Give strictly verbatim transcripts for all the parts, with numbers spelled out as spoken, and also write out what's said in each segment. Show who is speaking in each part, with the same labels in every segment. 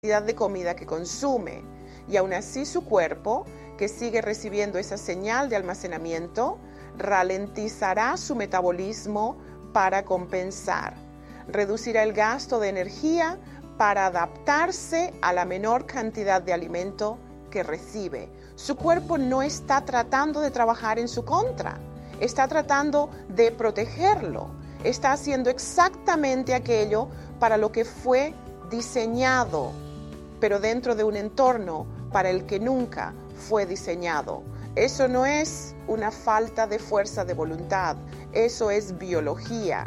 Speaker 1: cantidad de comida que consume, y aún así su cuerpo, que sigue recibiendo esa señal de almacenamiento, ralentizará su metabolismo para compensar. Reducirá el gasto de energía para adaptarse a la menor cantidad de alimento que recibe. Su cuerpo no está tratando de trabajar en su contra, está tratando de protegerlo, está haciendo exactamente aquello para lo que fue diseñado, pero dentro de un entorno para el que nunca fue diseñado. Eso no es una falta de fuerza de voluntad, eso es biología.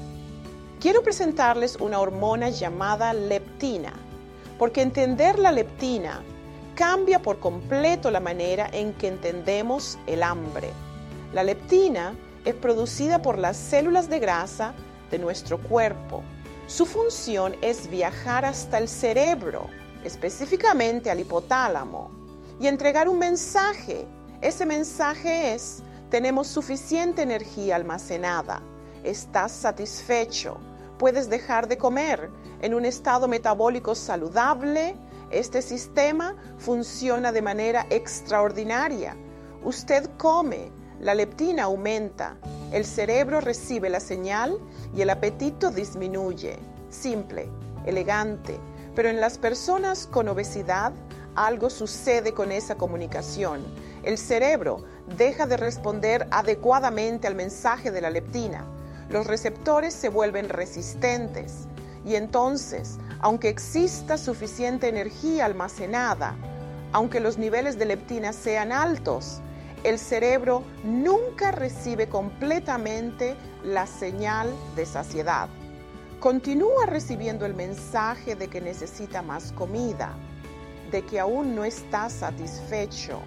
Speaker 1: Quiero presentarles una hormona llamada leptina, porque entender la leptina cambia por completo la manera en que entendemos el hambre. La leptina es producida por las células de grasa de nuestro cuerpo. Su función es viajar hasta el cerebro, específicamente al hipotálamo, y entregar un mensaje. Ese mensaje es: tenemos suficiente energía almacenada, estás satisfecho, puedes dejar de comer. En un estado metabólico saludable, este sistema funciona de manera extraordinaria. Usted come, la leptina aumenta, el cerebro recibe la señal y el apetito disminuye. Simple, elegante, pero en las personas con obesidad algo sucede con esa comunicación. El cerebro deja de responder adecuadamente al mensaje de la leptina. Los receptores se vuelven resistentes y entonces, aunque exista suficiente energía almacenada, aunque los niveles de leptina sean altos, el cerebro nunca recibe completamente la señal de saciedad. Continúa recibiendo el mensaje de que necesita más comida, de que aún no está satisfecho.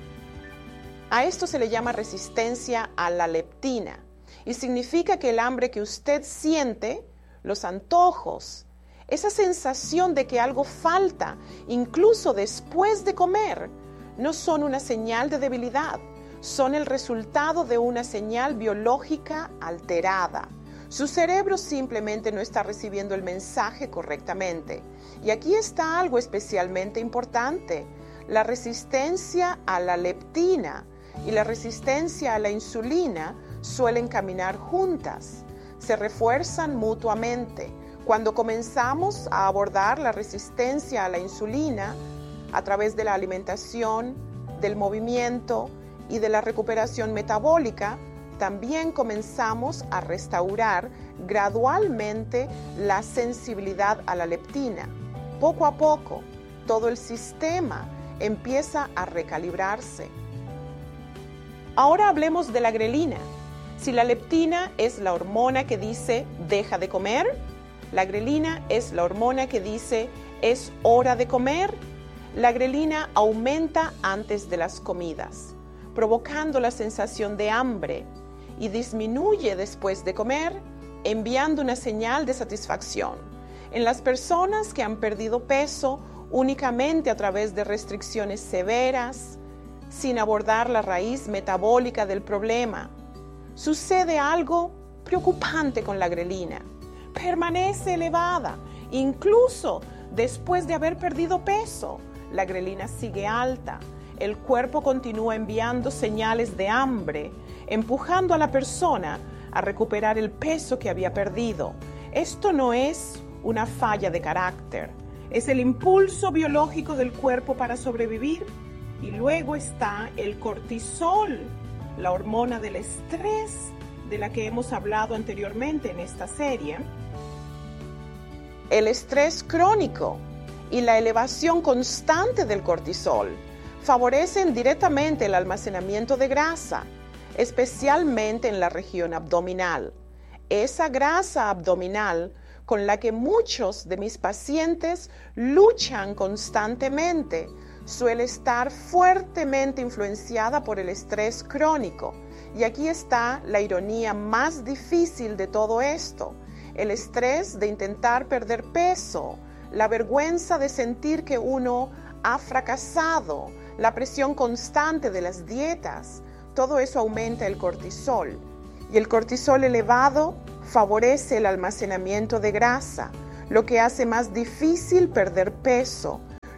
Speaker 1: A esto se le llama resistencia a la leptina y significa que el hambre que usted siente, los antojos, esa sensación de que algo falta, incluso después de comer, no son una señal de debilidad, son el resultado de una señal biológica alterada. Su cerebro simplemente no está recibiendo el mensaje correctamente. Y aquí está algo especialmente importante: la resistencia a la leptina y la resistencia a la insulina suelen caminar juntas, se refuerzan mutuamente. Cuando comenzamos a abordar la resistencia a la insulina a través de la alimentación, del movimiento y de la recuperación metabólica, también comenzamos a restaurar gradualmente la sensibilidad a la leptina. Poco a poco, todo el sistema empieza a recalibrarse. Ahora hablemos de la grelina. Si la leptina es la hormona que dice deja de comer, la grelina es la hormona que dice es hora de comer. La grelina aumenta antes de las comidas, provocando la sensación de hambre, y disminuye después de comer, enviando una señal de satisfacción. En las personas que han perdido peso únicamente a través de restricciones severas, sin abordar la raíz metabólica del problema, sucede algo preocupante con la grelina. Permanece elevada, incluso después de haber perdido peso. La grelina sigue alta. El cuerpo continúa enviando señales de hambre, empujando a la persona a recuperar el peso que había perdido. Esto no es una falla de carácter, es el impulso biológico del cuerpo para sobrevivir. Y luego está el cortisol, la hormona del estrés de la que hemos hablado anteriormente en esta serie. El estrés crónico y la elevación constante del cortisol favorecen directamente el almacenamiento de grasa, especialmente en la región abdominal. Esa grasa abdominal con la que muchos de mis pacientes luchan constantemente suele estar fuertemente influenciada por el estrés crónico. Y aquí está la ironía más difícil de todo esto: el estrés de intentar perder peso, la vergüenza de sentir que uno ha fracasado, la presión constante de las dietas. Todo eso aumenta el cortisol, y el cortisol elevado favorece el almacenamiento de grasa, lo que hace más difícil perder peso,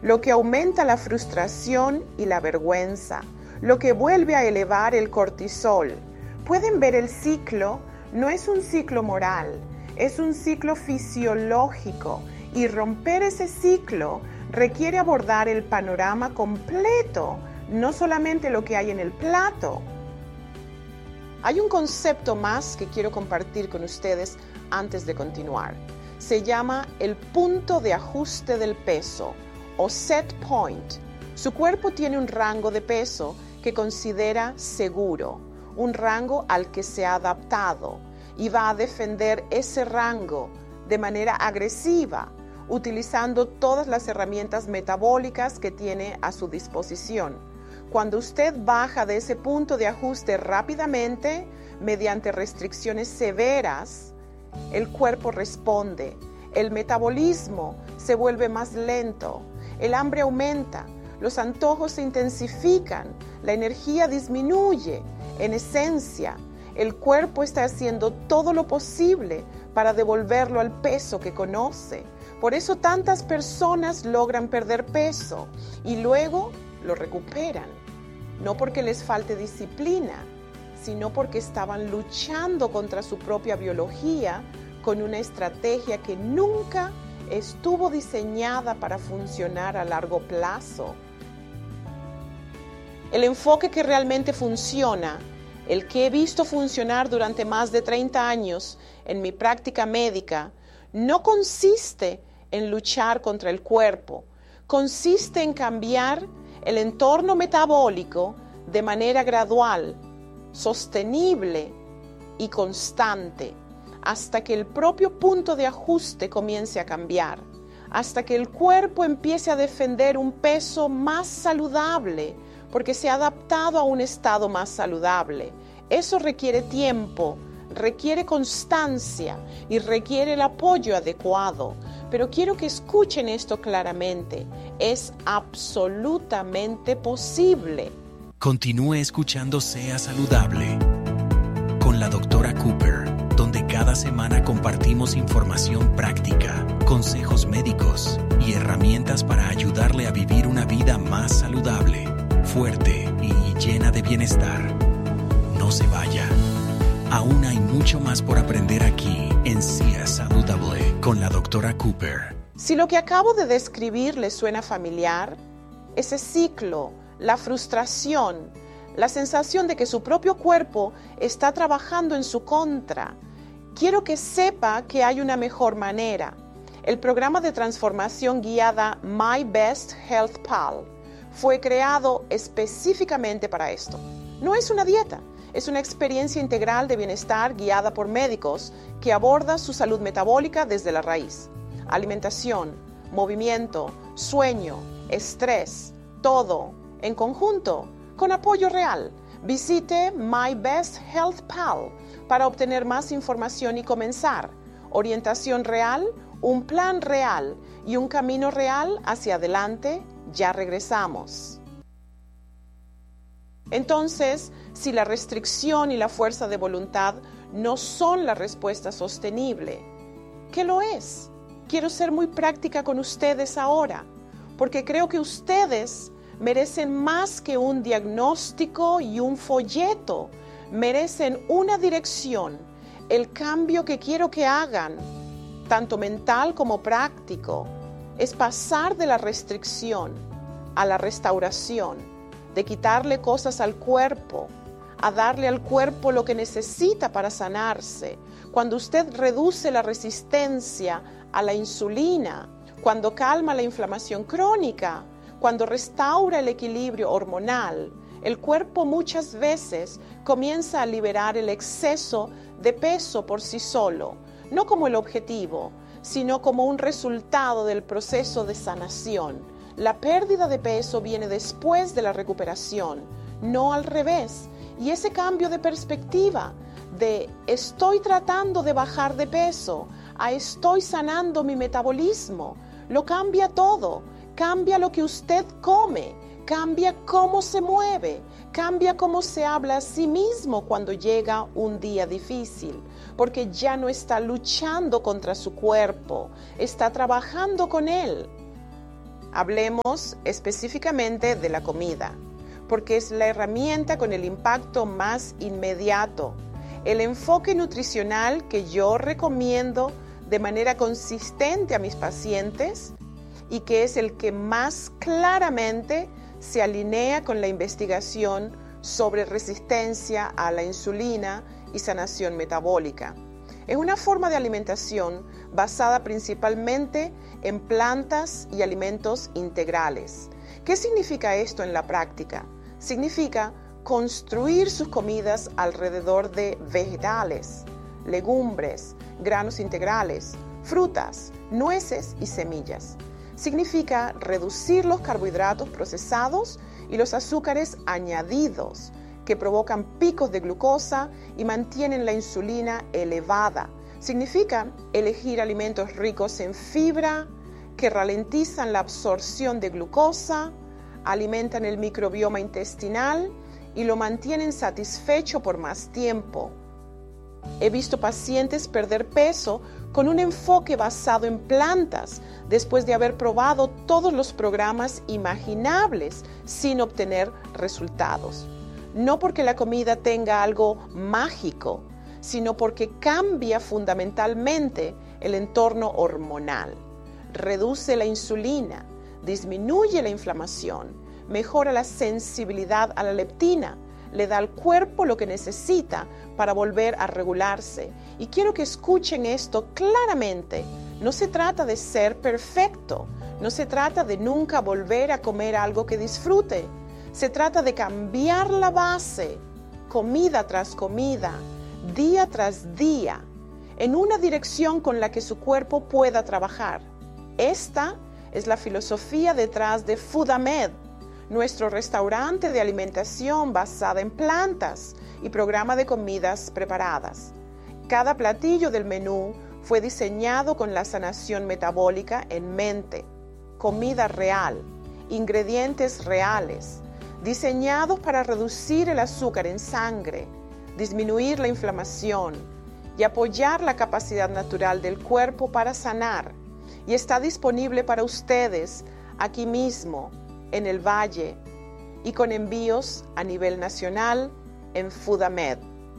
Speaker 1: lo que aumenta la frustración y la vergüenza, lo que vuelve a elevar el cortisol. Pueden ver el ciclo, no es un ciclo moral, es un ciclo fisiológico, y romper ese ciclo requiere abordar el panorama completo, no solamente lo que hay en el plato. Hay un concepto más que quiero compartir con ustedes antes de continuar. Se llama el punto de ajuste del peso o set point. Su cuerpo tiene un rango de peso que considera seguro, un rango al que se ha adaptado y va a defender ese rango de manera agresiva, utilizando todas las herramientas metabólicas que tiene a su disposición. Cuando usted baja de ese punto de ajuste rápidamente, mediante restricciones severas, el cuerpo responde, el metabolismo se vuelve más lento, el hambre aumenta, los antojos se intensifican, la energía disminuye. En esencia, el cuerpo está haciendo todo lo posible para devolverlo al peso que conoce. Por eso tantas personas logran perder peso y luego lo recuperan. No porque les falte disciplina, sino porque estaban luchando contra su propia biología con una estrategia que nunca estuvo diseñada para funcionar a largo plazo. El enfoque que realmente funciona, el que he visto funcionar durante más de treinta años en mi práctica médica, no consiste en luchar contra el cuerpo, consiste en cambiar el entorno metabólico de manera gradual, sostenible y constante, hasta que el propio punto de ajuste comience a cambiar, hasta que el cuerpo empiece a defender un peso más saludable, porque se ha adaptado a un estado más saludable. Eso requiere tiempo, requiere constancia y requiere el apoyo adecuado. Pero quiero que escuchen esto claramente. Es absolutamente posible.
Speaker 2: Continúe escuchando Sea Saludable con la doctora Cooper, donde cada semana compartimos información práctica, consejos médicos y herramientas para ayudarle a vivir una vida más saludable, fuerte y llena de bienestar. No se vaya. Aún hay mucho más por aprender aquí en Sea Saludable con la doctora Cooper.
Speaker 1: Si lo que acabo de describir les suena familiar, ese ciclo, la frustración, la sensación de que su propio cuerpo está trabajando en su contra, quiero que sepa que hay una mejor manera. El programa de transformación guiada My Best Health Pal fue creado específicamente para esto. No es una dieta. Es una experiencia integral de bienestar guiada por médicos que aborda su salud metabólica desde la raíz. Alimentación, movimiento, sueño, estrés, todo en conjunto, con apoyo real. Visite My Best Health Pal para obtener más información y comenzar. Orientación real, un plan real y un camino real hacia adelante. Ya regresamos. Entonces, si la restricción y la fuerza de voluntad no son la respuesta sostenible, ¿qué lo es? Quiero ser muy práctica con ustedes ahora, porque creo que ustedes merecen más que un diagnóstico y un folleto, merecen una dirección, el cambio que quiero que hagan, tanto mental como práctico, es pasar de la restricción a la restauración, de quitarle cosas al cuerpo, a darle al cuerpo lo que necesita para sanarse. Cuando usted reduce la resistencia a la insulina, cuando calma la inflamación crónica, cuando restaura el equilibrio hormonal, el cuerpo muchas veces comienza a liberar el exceso de peso por sí solo, no como el objetivo, sino como un resultado del proceso de sanación. La pérdida de peso viene después de la recuperación, no al revés. Y ese cambio de perspectiva de estoy tratando de bajar de peso a estoy sanando mi metabolismo, lo cambia todo. Cambia lo que usted come, cambia cómo se mueve, cambia cómo se habla a sí mismo cuando llega un día difícil, porque ya no está luchando contra su cuerpo, está trabajando con él. Hablemos específicamente de la comida, porque es la herramienta con el impacto más inmediato. El enfoque nutricional que yo recomiendo de manera consistente a mis pacientes y que es el que más claramente se alinea con la investigación sobre resistencia a la insulina y sanación metabólica. Es una forma de alimentación basada principalmente en plantas y alimentos integrales. ¿Qué significa esto en la práctica? Significa construir sus comidas alrededor de vegetales, legumbres, granos integrales, frutas, nueces y semillas. Significa reducir los carbohidratos procesados y los azúcares añadidos que provocan picos de glucosa y mantienen la insulina elevada. Significa elegir alimentos ricos en fibra que ralentizan la absorción de glucosa, alimentan el microbioma intestinal y lo mantienen satisfecho por más tiempo. He visto pacientes perder peso con un enfoque basado en plantas después de haber probado todos los programas imaginables sin obtener resultados. No porque la comida tenga algo mágico, sino porque cambia fundamentalmente el entorno hormonal. Reduce la insulina, disminuye la inflamación, mejora la sensibilidad a la leptina, le da al cuerpo lo que necesita para volver a regularse. Y quiero que escuchen esto claramente. No se trata de ser perfecto, no se trata de nunca volver a comer algo que disfrute. Se trata de cambiar la base, comida tras comida, día tras día, en una dirección con la que su cuerpo pueda trabajar. Esta es la filosofía detrás de Foodamed, nuestro restaurante de alimentación basada en plantas y programa de comidas preparadas. Cada platillo del menú fue diseñado con la sanación metabólica en mente. Comida real, ingredientes reales, diseñados para reducir el azúcar en sangre, disminuir la inflamación y apoyar la capacidad natural del cuerpo para sanar. Y está disponible para ustedes aquí mismo, en el Valle, y con envíos a nivel nacional en Foodamed.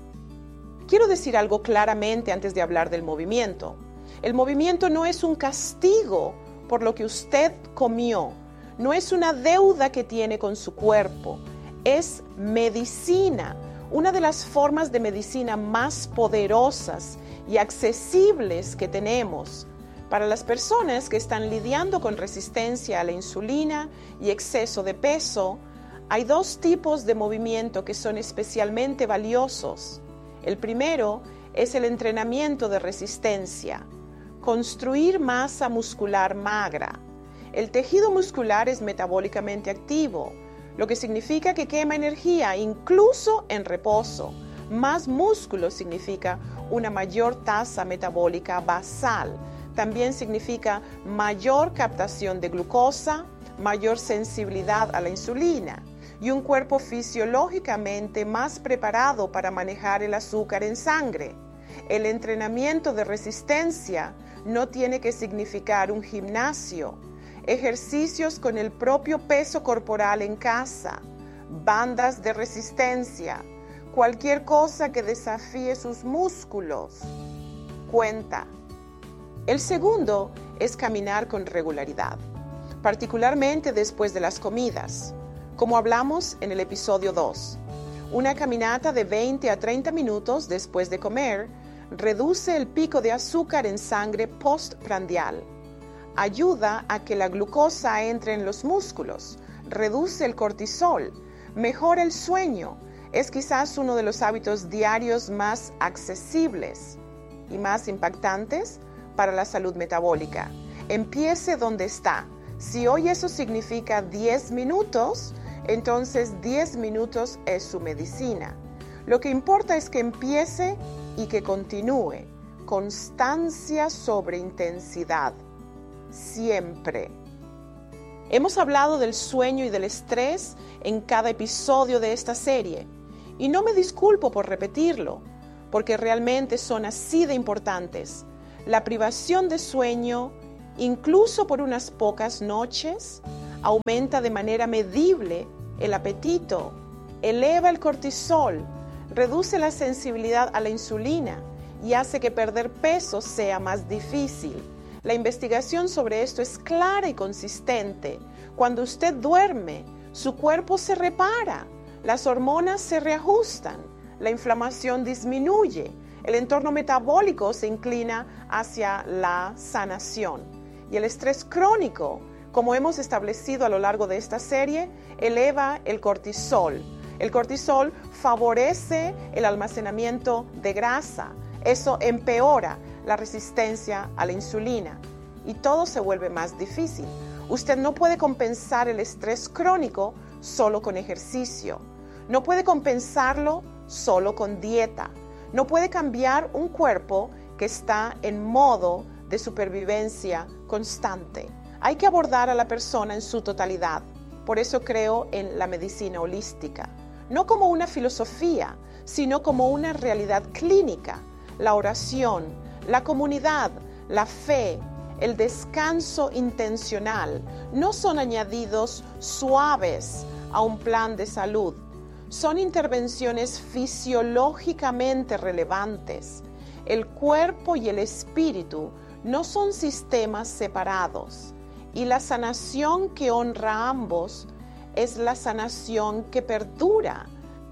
Speaker 1: Quiero decir algo claramente antes de hablar del movimiento. El movimiento no es un castigo por lo que usted comió, no es una deuda que tiene con su cuerpo, es medicina, una de las formas de medicina más poderosas y accesibles que tenemos para las personas que están lidiando con resistencia a la insulina y exceso de peso. Hay dos tipos de movimiento que son especialmente valiosos. El primero es el entrenamiento de resistencia, construir masa muscular magra. El tejido muscular es metabólicamente activo, lo que significa que quema energía incluso en reposo. Más músculo significa una mayor tasa metabólica basal. También significa mayor captación de glucosa, mayor sensibilidad a la insulina y un cuerpo fisiológicamente más preparado para manejar el azúcar en sangre. El entrenamiento de resistencia no tiene que significar un gimnasio, ejercicios con el propio peso corporal en casa, bandas de resistencia, cualquier cosa que desafíe sus músculos. Cuenta. El segundo es caminar con regularidad, particularmente después de las comidas, como hablamos en el episodio dos. Una caminata de veinte a treinta minutos después de comer reduce el pico de azúcar en sangre postprandial, ayuda a que la glucosa entre en los músculos, reduce el cortisol, mejora el sueño. Es quizás uno de los hábitos diarios más accesibles y más impactantes para la salud metabólica. Empiece donde está. Si hoy eso significa diez minutos, entonces diez minutos es su medicina. Lo que importa es que empiece y que continúe. Constancia sobre intensidad. Siempre. Hemos hablado del sueño y del estrés en cada episodio de esta serie. Y no me disculpo por repetirlo, porque realmente son así de importantes. La privación de sueño incluso por unas pocas noches, aumenta de manera medible el apetito, eleva el cortisol, reduce la sensibilidad a la insulina y hace que perder peso sea más difícil. La investigación sobre esto es clara y consistente. Cuando usted duerme, su cuerpo se repara, las hormonas se reajustan, la inflamación disminuye, el entorno metabólico se inclina hacia la sanación. Y el estrés crónico, como hemos establecido a lo largo de esta serie, eleva el cortisol. El cortisol favorece el almacenamiento de grasa. Eso empeora la resistencia a la insulina y todo se vuelve más difícil. Usted no puede compensar el estrés crónico solo con ejercicio. No puede compensarlo solo con dieta. No puede cambiar un cuerpo que está en modo de supervivencia constante. Hay que abordar a la persona en su totalidad. Por eso creo en la medicina holística. No como una filosofía, sino como una realidad clínica. La oración, la comunidad, la fe, el descanso intencional no son añadidos suaves a un plan de salud. Son intervenciones fisiológicamente relevantes. El cuerpo y el espíritu no son sistemas separados. Y la sanación que honra a ambos es la sanación que perdura.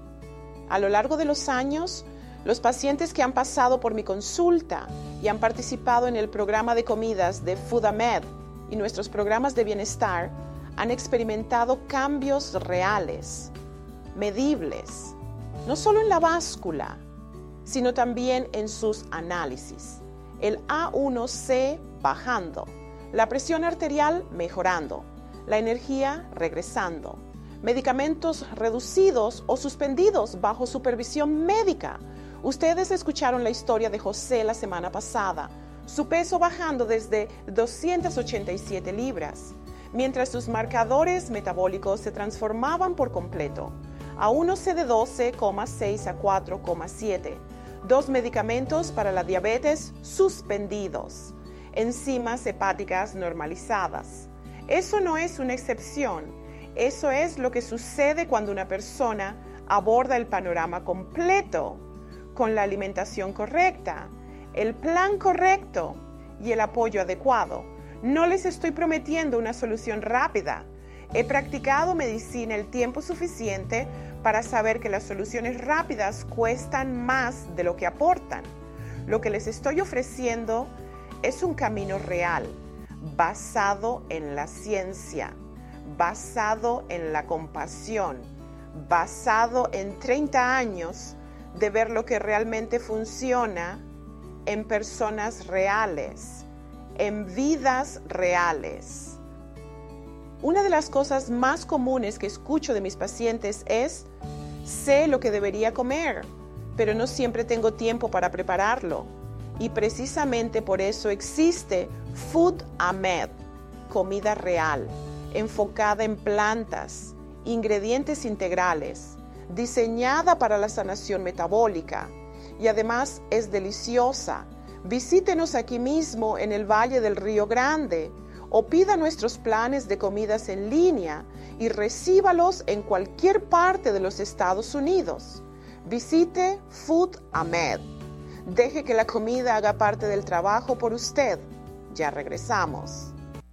Speaker 1: A lo largo de los años, los pacientes que han pasado por mi consulta y han participado en el programa de comidas de FoodAmed y nuestros programas de bienestar han experimentado cambios reales, medibles, no solo en la báscula, sino también en sus análisis. El A uno C bajando, la presión arterial mejorando, la energía regresando, medicamentos reducidos o suspendidos bajo supervisión médica. Ustedes escucharon la historia de José la semana pasada, su peso bajando desde doscientas ochenta y siete libras, mientras sus marcadores metabólicos se transformaban por completo, a uno C de doce coma seis a cuatro coma siete, dos medicamentos para la diabetes suspendidos, enzimas hepáticas normalizadas. Eso no es una excepción, eso es lo que sucede cuando una persona aborda el panorama completo, con la alimentación correcta, el plan correcto y el apoyo adecuado. No les estoy prometiendo una solución rápida. He practicado medicina el tiempo suficiente para saber que las soluciones rápidas cuestan más de lo que aportan. Lo que les estoy ofreciendo es un camino real, basado en la ciencia, basado en la compasión, basado en treinta años de ver lo que realmente funciona en personas reales, en vidas reales. Una de las cosas más comunes que escucho de mis pacientes es: sé lo que debería comer, pero no siempre tengo tiempo para prepararlo. Y precisamente por eso existe FoodAmed, comida real, enfocada en plantas, ingredientes integrales, diseñada para la sanación metabólica y además es deliciosa. Visítenos aquí mismo en el Valle del Río Grande o pida nuestros planes de comidas en línea y recíbalos en cualquier parte de los Estados Unidos. Visite FoodAmed. Deje que la comida haga parte del trabajo por usted. Ya regresamos.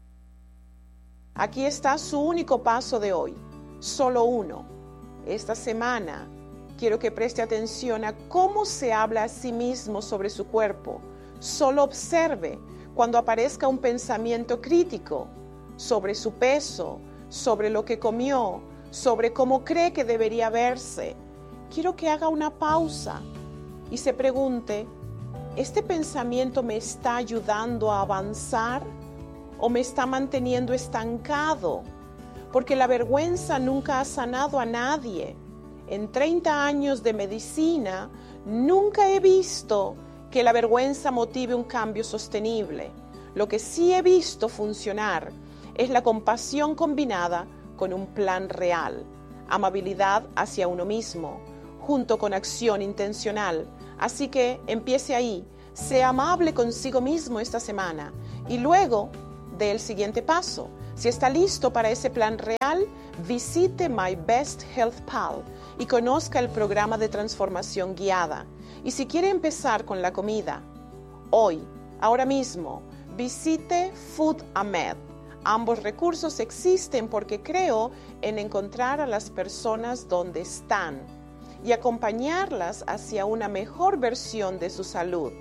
Speaker 1: Aquí está su único paso de hoy, solo uno. Esta semana quiero que preste atención a cómo se habla a sí mismo sobre su cuerpo. Solo observe cuando aparezca un pensamiento crítico sobre su peso, sobre lo que comió, sobre cómo cree que debería verse. Quiero que haga una pausa y se pregunte: ¿este pensamiento me está ayudando a avanzar o me está manteniendo estancado? Porque la vergüenza nunca ha sanado a nadie. En treinta años de medicina, nunca he visto que la vergüenza motive un cambio sostenible. Lo que sí he visto funcionar es la compasión combinada con un plan real, amabilidad hacia uno mismo, junto con acción intencional. Así que empiece ahí, sea amable consigo mismo esta semana y luego dé el siguiente paso. Si está listo para ese plan real, visite My Best Health Pal y conozca el programa de transformación guiada. Y si quiere empezar con la comida, hoy, ahora mismo, visite Food Amed. Ambos recursos existen porque creo en encontrar a las personas donde están y acompañarlas hacia una mejor versión de su salud.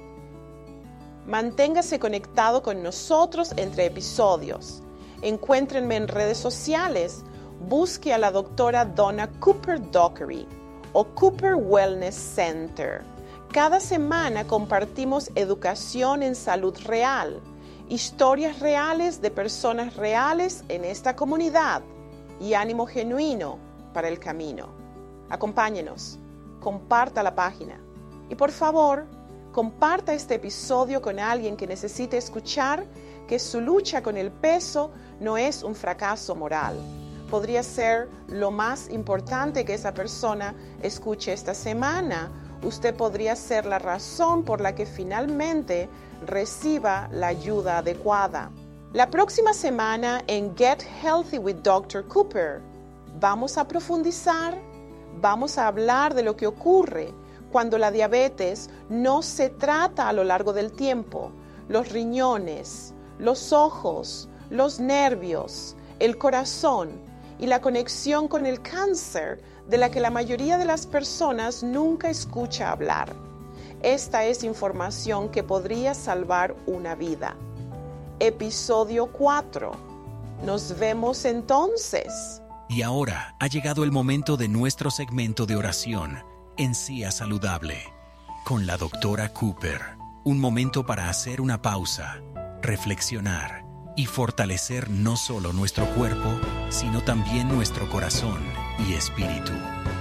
Speaker 1: Manténgase conectado con nosotros entre episodios. Encuéntrenme en redes sociales. Busque a la doctora Donna Cooper Dockery o Cooper Wellness Center. Cada semana compartimos educación en salud real, historias reales de personas reales en esta comunidad y ánimo genuino para el camino. Acompáñenos, comparta la página y por favor, comparta este episodio con alguien que necesite escuchar que su lucha con el peso no es un fracaso moral. Podría ser lo más importante que esa persona escuche esta semana. Usted podría ser la razón por la que finalmente reciba la ayuda adecuada. La próxima semana en Get Healthy with doctor Cooper vamos a profundizar, vamos a hablar de lo que ocurre cuando la diabetes no se trata a lo largo del tiempo. Los riñones, los ojos, los nervios, el corazón y la conexión con el cáncer de la que la mayoría de las personas nunca escucha hablar. Esta es información que podría salvar una vida. Episodio cuatro. Nos vemos entonces.
Speaker 2: Y ahora ha llegado el momento de nuestro segmento de oración, Encía Saludable, con la doctora Cooper. Un momento para hacer una pausa, reflexionar y fortalecer no solo nuestro cuerpo, sino también nuestro corazón y espíritu.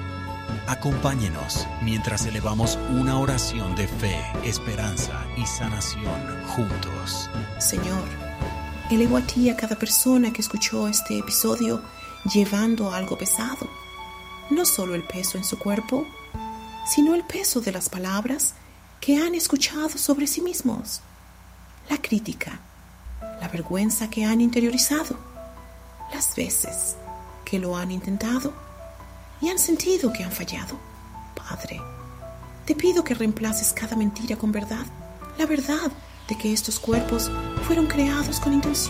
Speaker 2: Acompáñenos mientras elevamos una oración de fe, esperanza y sanación juntos.
Speaker 3: Señor, elevo a ti a cada persona que escuchó este episodio llevando algo pesado. No solo el peso en su cuerpo, sino el peso de las palabras que han escuchado sobre sí mismos, la crítica, la vergüenza que han interiorizado, las veces que lo han intentado y han sentido que han fallado. Padre, te pido que reemplaces cada mentira con verdad, la verdad de que estos cuerpos fueron creados con intención,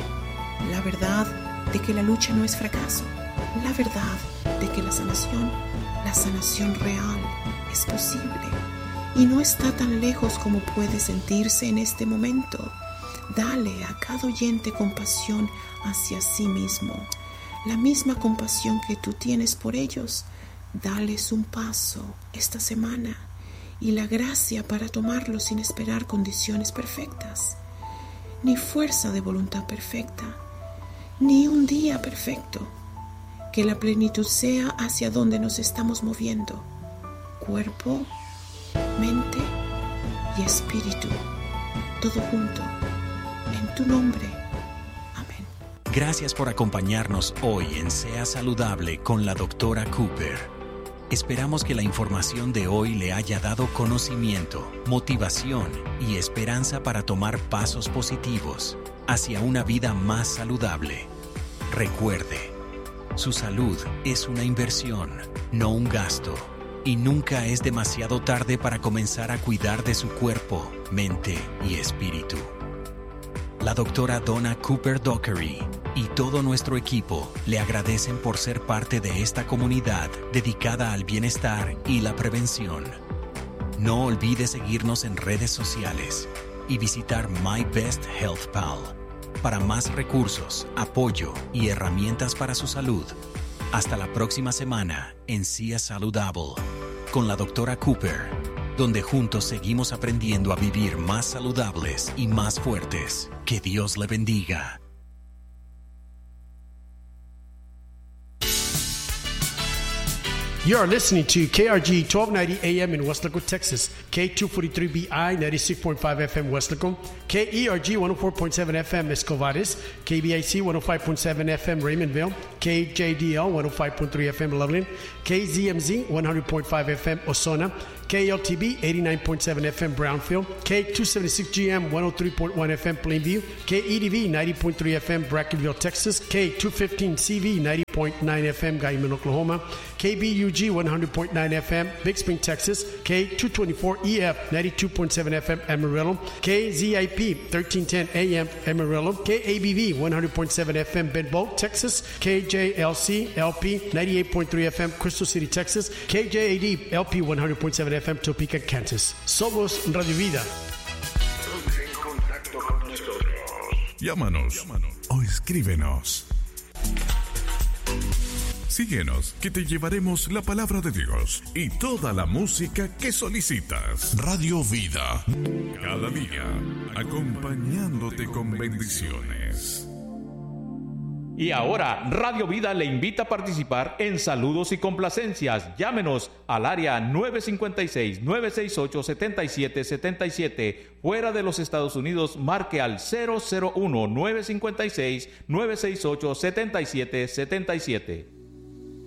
Speaker 3: la verdad de que la lucha no es fracaso, la verdad de que la sanación, la sanación real es posible y no está tan lejos como puede sentirse en este momento. Dale a cada oyente compasión hacia sí mismo, la misma compasión que tú tienes por ellos. Dales un paso esta semana y la gracia para tomarlo sin esperar condiciones perfectas, ni fuerza de voluntad perfecta, ni un día perfecto. Que la plenitud sea hacia donde nos estamos moviendo, cuerpo, mente y espíritu, todo junto, en tu nombre. Amén.
Speaker 2: Gracias por acompañarnos hoy en Sea Saludable con la doctora Cooper. Esperamos que la información de hoy le haya dado conocimiento, motivación y esperanza para tomar pasos positivos hacia una vida más saludable. Recuerde, su salud es una inversión, no un gasto, y nunca es demasiado tarde para comenzar a cuidar de su cuerpo, mente y espíritu. La doctora Donna Cooper Dockery y todo nuestro equipo le agradecen por ser parte de esta comunidad dedicada al bienestar y la prevención. No olvide seguirnos en redes sociales y visitar My Best Health Pal para más recursos, apoyo y herramientas para su salud. Hasta la próxima semana en Sea Saludable con la doctora Cooper, donde juntos seguimos aprendiendo a vivir más saludables y más fuertes. Que Dios le bendiga.
Speaker 4: You are listening to K R G twelve ninety A M in Weslaco, Texas, K two forty-three B I ninety-six point five F M Weslaco, K E R G one oh four point seven F M Escovares, K B I C one oh five point seven F M Raymondville, K J D L one oh five point three F M Loveland, K Z M Z one hundred point five F M Osona, K L T B eighty-nine point seven F M Brownfield, K two seventy-six G M one oh three point one F M Plainview, K E D V ninety point three F M Brackenville, Texas, K two fifteen C V ninety point nine F M Guyman, Oklahoma, K B U G one hundred point nine F M Big Spring, Texas, K two twenty-four E F ninety-two point seven F M Amarillo, K Z I P thirteen ten A M Amarillo, K A B V one hundred point seven F M Benbow, Texas, K J L C L P ninety-eight point three F M Crystal City, Texas, K J A D L P one hundred point seven F M Topeka, Kansas. Somos Radio Vida.
Speaker 5: Ponte en contacto con nosotros.
Speaker 6: Llámanos, Llámanos o escríbenos. Síguenos, que te llevaremos la palabra de Dios y toda la música que solicitas. Radio Vida. Cada día, acompañándote con bendiciones.
Speaker 7: Y ahora, Radio Vida le invita a participar en saludos y complacencias. Llámenos al área nueve cinco seis, nueve seis ocho, siete siete siete siete. Fuera de los Estados Unidos, marque al cero cero uno, nueve cinco seis, nueve seis ocho, siete siete siete siete.